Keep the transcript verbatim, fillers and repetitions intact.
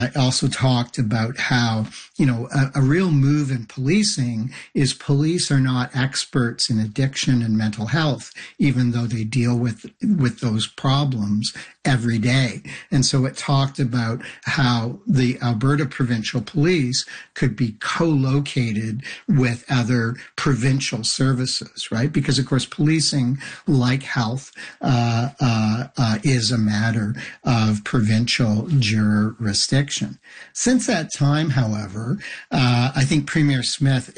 also talked about how, you know, a, a real move in policing is police are not experts in addiction and mental health, even though they deal with with those problems every day. And so it talked about how the Alberta Provincial Police could be co-located with other provincial services, right? Because, of course, policing, like health, uh, uh, uh, is a matter of provincial jurisdiction. Since that time, however, uh, I think Premier Smith